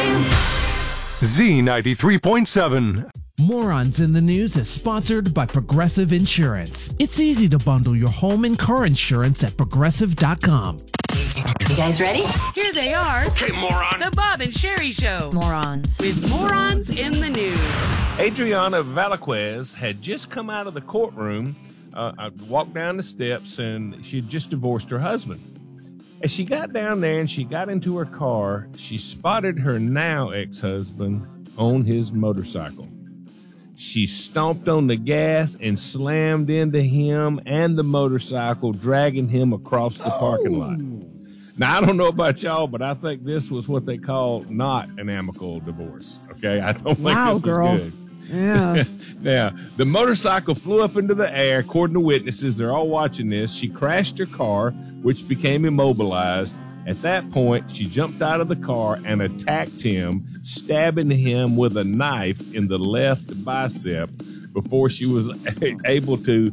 Z93.7. Morons in the News is sponsored by Progressive Insurance. It's easy to bundle your home and car insurance at Progressive.com. You guys ready? Here they are. Okay, moron. The Bob and Sherry Show. Morons. With Morons in the News. Adriana Valaquez had just come out of the courtroom, walked down the steps, and she had just divorced her husband. As she got down there and she got into her car, she spotted her now ex-husband on his motorcycle. She stomped on the gas and slammed into him and the motorcycle, dragging him across the parking lot. Now, I don't know about y'all, but I think this was what they call not an amicable divorce. Okay, I don't think this was good. Yeah. Now, the motorcycle flew up into the air. According to witnesses, they're all watching this. She crashed her car, which became immobilized. At that point, she jumped out of the car and attacked him, stabbing him with a knife in the left bicep before he was able to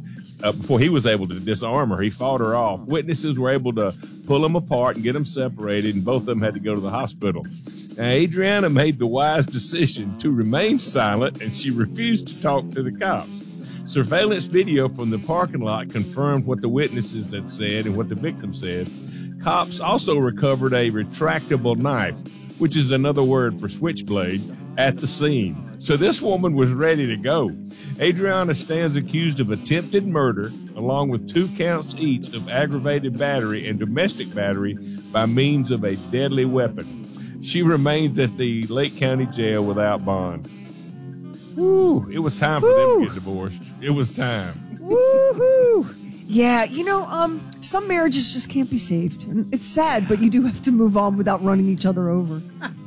disarm her. He fought her off. Witnesses were able to pull them apart and get them separated, and both of them had to go to the hospital. Now, Adriana made the wise decision to remain silent, and she refused to talk to the cops. Surveillance video from the parking lot confirmed what the witnesses had said and what the victim said. Cops also recovered a retractable knife, which is another word for switchblade, at the scene. So this woman was ready to go. Adriana stands accused of attempted murder, along with 2 counts each of aggravated battery and domestic battery by means of a deadly weapon. She remains at the Lake County Jail without bond. Woo! It was time for them to get divorced. It was time. Woo-hoo! Yeah, some marriages just can't be saved. And it's sad, but you do have to move on without running each other over.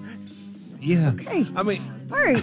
Yeah. Okay. I mean, all right.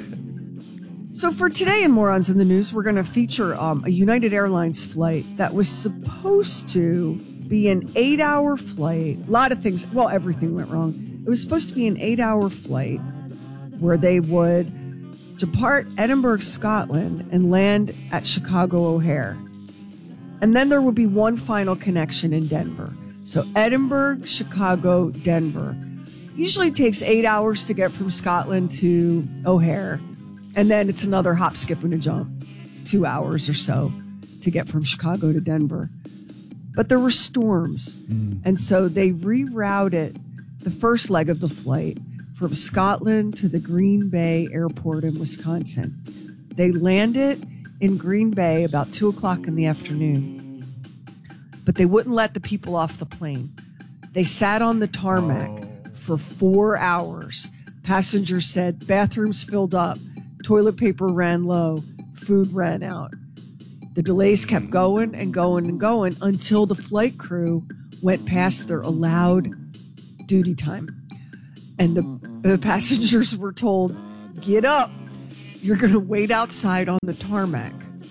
So for today in Morons in the News, we're going to feature a United Airlines flight that was supposed to be an 8-hour flight. A lot of things. Well, everything went wrong. It was supposed to be an 8-hour flight where they would depart Edinburgh, Scotland, and land at Chicago O'Hare. And then there would be one final connection in Denver. So Edinburgh, Chicago, Denver. Usually takes 8 hours to get from Scotland to O'Hare. And then it's another hop, skip, and a jump. 2 hours or so to get from Chicago to Denver. But there were storms. And so they rerouted the first leg of the flight from Scotland to the Green Bay Airport in Wisconsin. They landed in Green Bay about 2 o'clock in the afternoon. But they wouldn't let the people off the plane. They sat on the tarmac for 4 hours. Passengers said bathrooms filled up, toilet paper ran low, food ran out. The delays kept going and going and going until the flight crew went past their allowed duty time. And the passengers were told, get up. You're going to wait outside on the tarmac.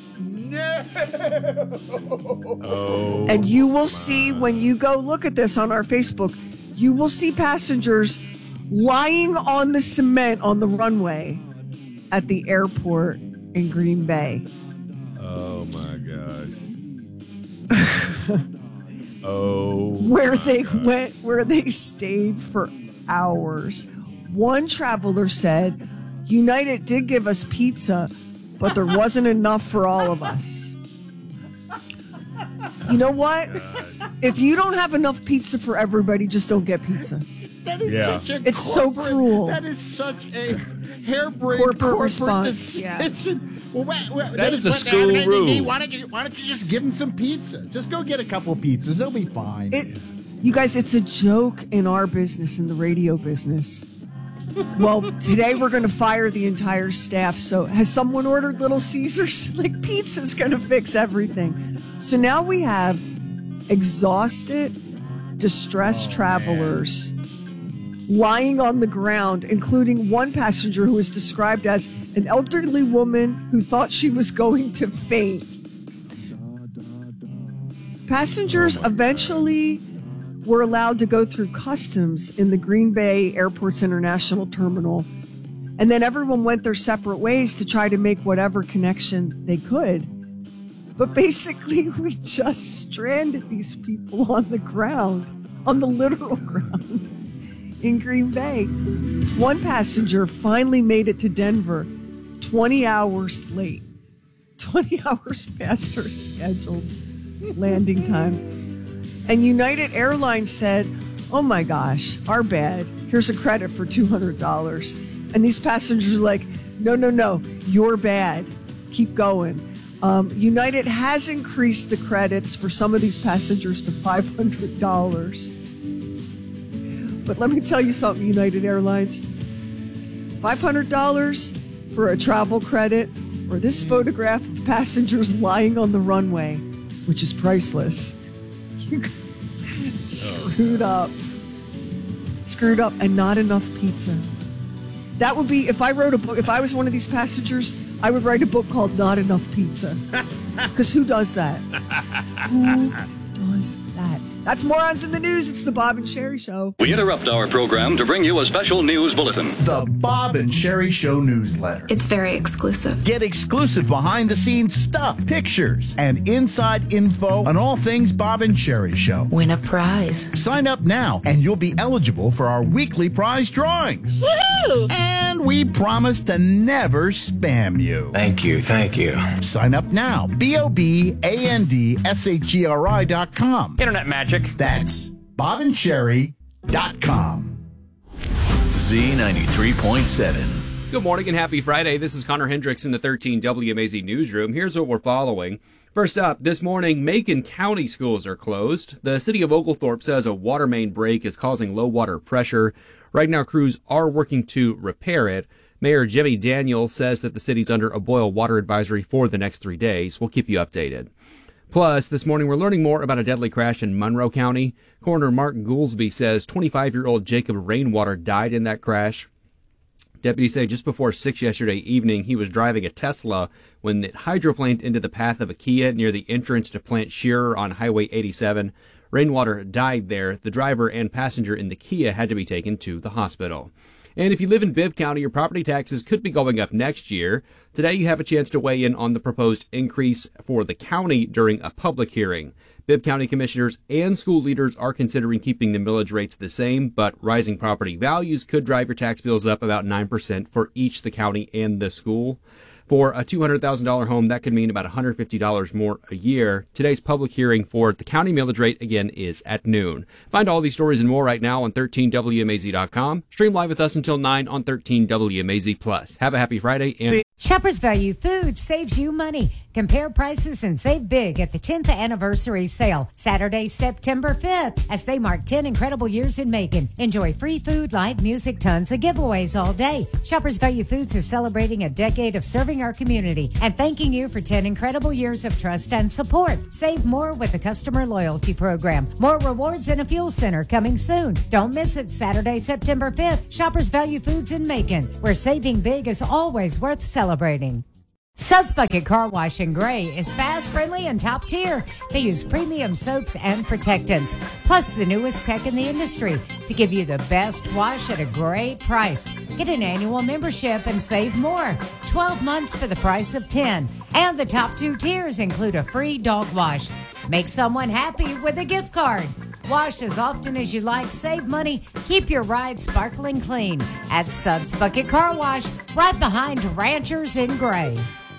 No! oh. And you will see when you go look at this on our Facebook, you will see passengers lying on the cement on the runway at the airport in Green Bay. Oh, my gosh. Where they stayed for hours. One traveler said, United did give us pizza, but there wasn't enough for all of us. You know what? If you don't have enough pizza for everybody, just don't get pizza. That is such a It's so cruel. That is such a harebrained corporate response. decision. Yeah. Well, that is a school rule. Why don't you just give them some pizza? Just go get a couple pizzas. They'll be fine. You guys, it's a joke in our business, in the radio business. Well, today we're going to fire the entire staff. So has someone ordered Little Caesars? Like, pizza's going to fix everything. So now we have exhausted, distressed travelers lying on the ground, including one passenger who was described as an elderly woman who thought she was going to faint. Passengers eventually were allowed to go through customs in the Green Bay Airport's International Terminal, and then everyone went their separate ways to try to make whatever connection they could. But basically, we just stranded these people on the ground, on the literal ground. in Green Bay. One passenger finally made it to Denver 20 hours late. 20 hours past her scheduled landing time. And United Airlines said, oh my gosh, our bad. Here's a credit for $200. And these passengers are like, no, you're bad. Keep going. United has increased the credits for some of these passengers to $500. But let me tell you something, United Airlines. $500 for a travel credit or this photograph of passengers lying on the runway, which is priceless. You screwed up. Screwed up and not enough pizza. That would be, if I wrote a book, if I was one of these passengers, I would write a book called Not Enough Pizza. Because who does that? Who does that? That's Morons in the News. It's the Bob and Sherry Show. We interrupt our program to bring you a special news bulletin. The Bob and Sherry Show newsletter. It's very exclusive. Get exclusive behind-the-scenes stuff, pictures, and inside info on all things Bob and Sherry Show. Win a prize. Sign up now, and you'll be eligible for our weekly prize drawings. Woohoo! And we promise to never spam you. Thank you. Sign up now. BOBANDSHERI.com. Internet magic. That's BobandSherry.com. Z93.7. Good morning and happy Friday. This is Connor Hendricks in the 13 WMAZ newsroom. Here's what we're following. First up, this morning, Macon County schools are closed. The city of Oglethorpe says a water main break is causing low water pressure. Right now, crews are working to repair it. Mayor Jimmy Daniels says that the city's under a boil water advisory for the next 3 days. We'll keep you updated. Plus, this morning we're learning more about a deadly crash in Monroe County. Coroner Mark Goolsby says 25-year-old Jacob Rainwater died in that crash. Deputies say just before 6 yesterday evening, he was driving a Tesla when it hydroplaned into the path of a Kia near the entrance to Plant Shearer on Highway 87. Rainwater died there. The driver and passenger in the Kia had to be taken to the hospital. And if you live in Bibb County, your property taxes could be going up next year. Today, you have a chance to weigh in on the proposed increase for the county during a public hearing. Bibb County commissioners and school leaders are considering keeping the millage rates the same, but rising property values could drive your tax bills up about 9% for each the county and the school. For a $200,000 home, that could mean about $150 more a year. Today's public hearing for the county millage rate, again, is at noon. Find all these stories and more right now on 13WMAZ.com. Stream live with us until 9 on 13WMAZ+. Have a happy Friday. And Shoppers Value Foods saves you money. Compare prices and save big at the 10th anniversary sale, Saturday, September 5th, as they mark 10 incredible years in Macon. Enjoy free food, live music, tons of giveaways all day. Shoppers Value Foods is celebrating a decade of serving our community and thanking you for 10 incredible years of trust and support. Save more with the customer loyalty program. More rewards and a fuel center coming soon. Don't miss it, Saturday, September 5th. Shoppers Value Foods in Macon, where saving big is always worth celebrating. Suds Bucket Car Wash in Gray is fast, friendly, and top tier. They use premium soaps and protectants, plus the newest tech in the industry to give you the best wash at a great price. Get an annual membership and save more. 12 months for the price of 10. And the top 2 tiers include a free dog wash. Make someone happy with a gift card. Wash as often as you like, save money, keep your ride sparkling clean at Suds Bucket Car Wash, right behind Ranchers in Gray.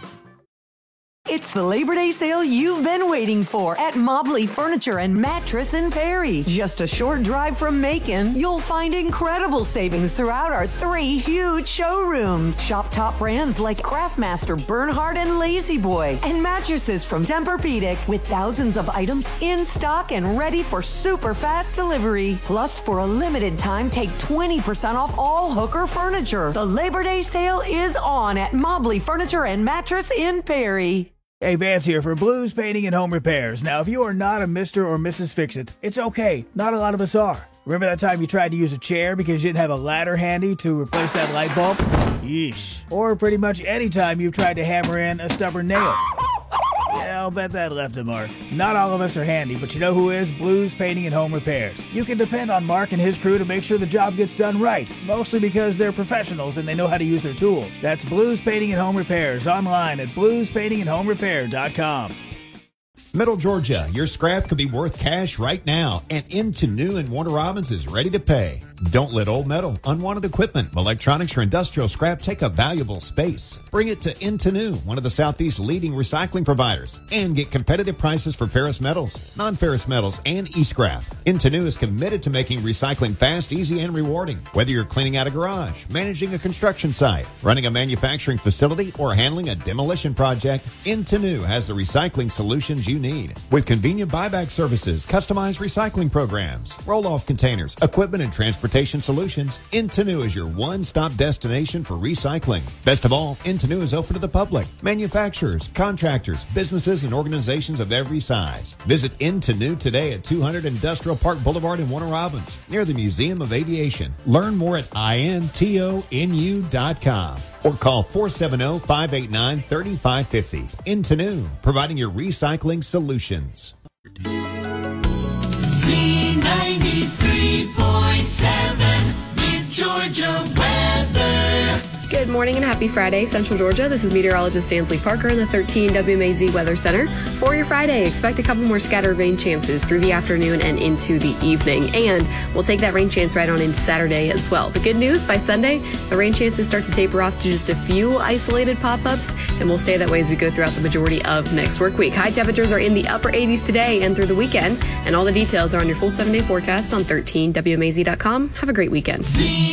It's the Labor Day sale you've been waiting for at Mobley Furniture and Mattress in Perry. Just a short drive from Macon, you'll find incredible savings throughout our 3 huge showrooms. Shop top brands like Craftmaster, Bernhard, and Lazy Boy, and mattresses from Tempur-Pedic with thousands of items in stock and ready for super fast delivery. Plus, for a limited time, take 20% off all Hooker furniture. The Labor Day sale is on at Mobley Furniture and Mattress in Perry. Hey, Vance here for Blues Painting and Home Repairs. Now, if you are not a Mr. or Mrs. Fix-It, it's okay. Not a lot of us are. Remember that time you tried to use a chair because you didn't have a ladder handy to replace that light bulb? Yeesh. Or pretty much any time you've tried to hammer in a stubborn nail. Yeah, I'll bet that left a mark. Not all of us are handy, but you know who is? Blues Painting and Home Repairs. You can depend on Mark and his crew to make sure the job gets done right, mostly because they're professionals and they know how to use their tools. That's Blues Painting and Home Repairs, online at bluespaintingandhomerepair.com. Middle Georgia, your scrap could be worth cash right now, and Into New in Warner Robins is ready to pay. Don't let old metal, unwanted equipment, electronics, or industrial scrap take up valuable space. Bring it to Into New, one of the Southeast's leading recycling providers, and get competitive prices for ferrous metals, non-ferrous metals, and e-scrap. Into New is committed to making recycling fast, easy, and rewarding. Whether you're cleaning out a garage, managing a construction site, running a manufacturing facility, or handling a demolition project, Into New has the recycling solutions you need. With convenient buyback services, customized recycling programs, roll-off containers, equipment, and transportation solutions, Into New is your one-stop destination for recycling. Best of all, Into New is open to the public, manufacturers, contractors, businesses, and organizations of every size. Visit Into New today at 200 Industrial Park Boulevard in Warner Robins, near the Museum of Aviation. Learn more at intonu.com or call 470-589-3550. Into New, providing your recycling solutions. Z93.7 Mid-Georgia weather. Good morning and happy Friday, Central Georgia. This is meteorologist Ansley Parker in the 13 WMAZ Weather Center. For your Friday, expect a couple more scattered rain chances through the afternoon and into the evening. And we'll take that rain chance right on into Saturday as well. The good news, by Sunday, the rain chances start to taper off to just a few isolated pop-ups, and we'll stay that way as we go throughout the majority of next work week. High temperatures are in the upper 80s today and through the weekend, and all the details are on your full 7-day forecast on 13WMAZ.com. Have a great weekend.